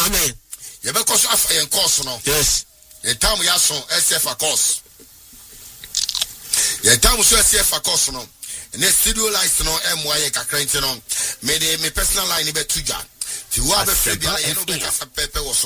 amen. You because of a course no. Yes. The time we are so SF a course. The time we SF a course no. And the studio lights no MY kakra no. Me personal line be tuja. Ti wa be free bi na you know be kasa pepe wo so.